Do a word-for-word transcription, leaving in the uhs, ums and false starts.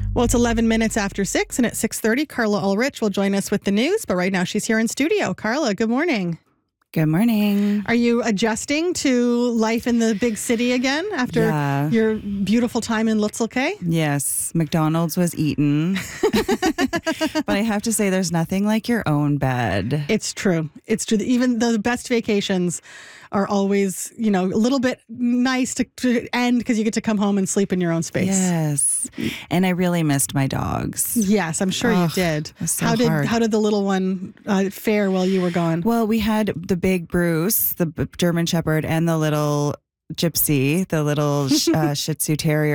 Well, it's eleven minutes after six, and at six thirty, Carla Ulrich will join us with the news. But right now, she's here in studio. Carla, good morning. Good morning. Are you adjusting to life in the big city again after Yeah. your beautiful time in Lutzelk'e? Yes, McDonald's was eaten. But I have to say, there's nothing like your own bed. It's true. It's true. Even the best vacations are always, you know, a little bit nice to, to end because you get to come home and sleep in your own space. Yes. And I really missed my dogs. Yes, I'm sure you Ugh, did. it was so how did hard. how did the little one uh, fare while you were gone? Well, we had the big Bruce, the b- German Shepherd, and the little Gypsy, the little sh- uh, Shih Tzu Terrier.